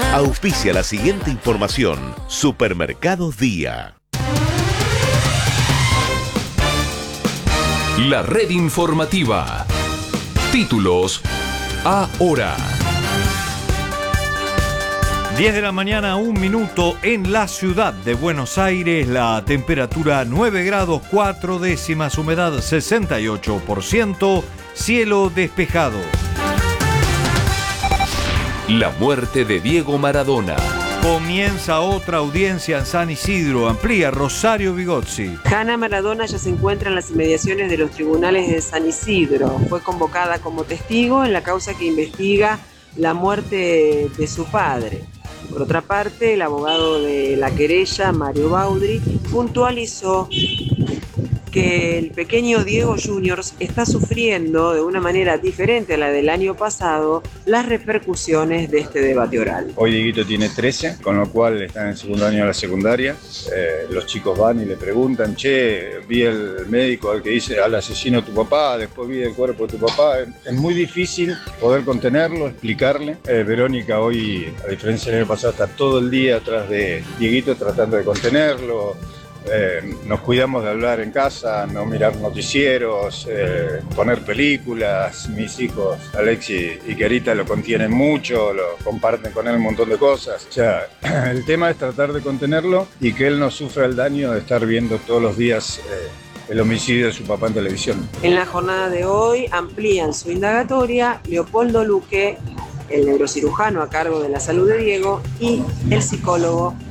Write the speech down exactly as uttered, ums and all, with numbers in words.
Auspicia la siguiente información. Supermercados Día. La red informativa. Títulos ahora. diez de la mañana, un minuto en la ciudad de Buenos Aires. La temperatura nueve grados cuatro décimas, humedad sesenta y ocho por ciento, cielo despejado. La muerte de Diego Maradona. Comienza otra audiencia en San Isidro. Amplía Rosario Vigozzi. Hanna Maradona ya se encuentra en las inmediaciones de los tribunales de San Isidro. Fue convocada como testigo en la causa que investiga la muerte de su padre. Por otra parte, el abogado de la querella, Mario Baudri, puntualizó que el pequeño Diego Junior está sufriendo de una manera diferente a la del año pasado las repercusiones de este debate oral. Hoy Dieguito tiene trece, con lo cual está en el segundo año de la secundaria. Eh, los chicos van y le preguntan, che, vi el médico al que dice al asesino tu papá, después vi el cuerpo de tu papá. Es muy difícil poder contenerlo, explicarle. Eh, Verónica hoy, a diferencia del año pasado, está todo el día atrás de Dieguito tratando de contenerlo. Eh, nos cuidamos de hablar en casa, no mirar noticieros, eh, poner películas. Mis hijos, Alexi y Carita, lo contienen mucho, lo comparten con él un montón de cosas. O sea, el tema es tratar de contenerlo y que él no sufra el daño de estar viendo todos los días eh, el homicidio de su papá en televisión. En la jornada de hoy amplían su indagatoria Leopoldo Luque, el neurocirujano a cargo de la salud de Diego, y el psicólogo